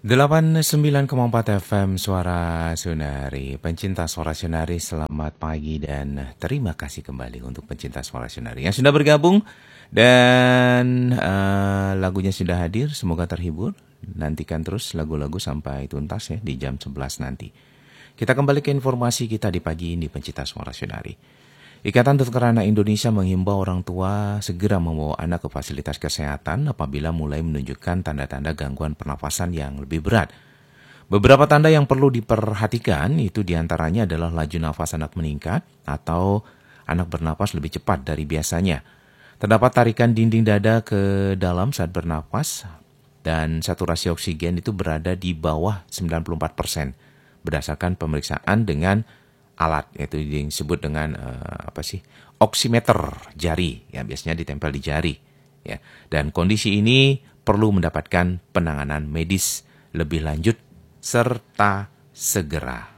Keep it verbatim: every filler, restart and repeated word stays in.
delapan puluh sembilan koma empat F M Suara Sunari. Pencinta Suara Sunari, selamat pagi dan terima kasih kembali untuk pencinta Suara Sunari yang sudah bergabung dan uh, lagunya sudah hadir. Semoga terhibur. Nantikan terus lagu-lagu sampai tuntas ya di jam sebelas nanti. Kita kembali ke informasi kita di pagi ini, pencinta Suara Sunari. Ikatan Dokter Anak Indonesia menghimbau orang tua segera membawa anak ke fasilitas kesehatan apabila mulai menunjukkan tanda-tanda gangguan pernafasan yang lebih berat. Beberapa tanda yang perlu diperhatikan itu diantaranya adalah laju nafas anak meningkat atau anak bernapas lebih cepat dari biasanya. Terdapat tarikan dinding dada ke dalam saat bernapas dan saturasi oksigen itu berada di bawah sembilan puluh empat persen berdasarkan pemeriksaan dengan alat, yaitu disebut dengan uh, apa sih oximeter jari, ya biasanya ditempel di jari, ya. Dan kondisi ini perlu mendapatkan penanganan medis lebih lanjut serta segera.